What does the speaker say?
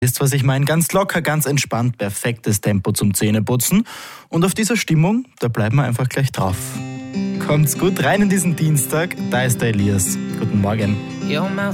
Ist, was ich meine, ganz locker, ganz entspannt, perfektes Tempo zum Zähneputzen. Und auf dieser Stimmung, da bleiben wir einfach gleich drauf. Kommt's gut rein in diesen Dienstag, da ist der Elias. Guten Morgen.